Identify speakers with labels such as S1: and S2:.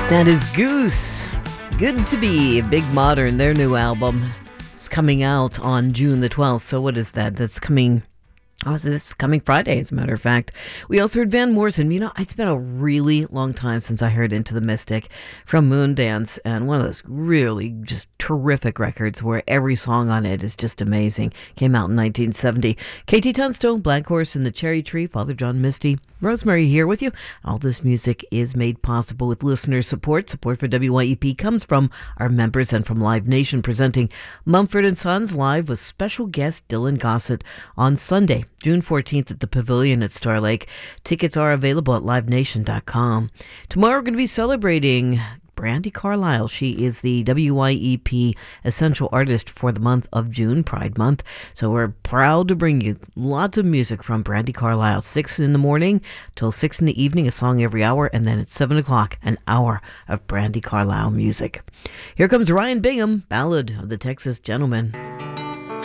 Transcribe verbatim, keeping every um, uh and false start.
S1: That is Goose. Good to Be, Big Modern, their new album. It's coming out on June the twelfth. So what is that? That's coming... Oh, so this is coming Friday, as a matter of fact. We also heard Van Morrison. You know, it's been a really long time since I heard Into the Mystic from Moondance, and one of those really just terrific records where every song on it is just amazing. Came out in nineteen seventy. K T Tunstone, Black Horse and the Cherry Tree, Father John Misty, Rosemary here with you. All this music is made possible with listener support. Support for W Y E P comes from our members and from Live Nation, presenting Mumford and Sons live with special guest Dylan Gossett on Sunday, June fourteenth at the Pavilion at Star Lake. Tickets are available at live nation dot com. Tomorrow we're going to be celebrating Brandi Carlile. She is the W Y E P Essential Artist for the month of June, Pride Month. So we're proud to bring you lots of music from Brandi Carlile. Six in the morning till six in the evening, a song every hour, and then at seven o'clock, an hour of Brandi Carlile music. Here comes Ryan Bingham, Ballad of the Texas Gentleman.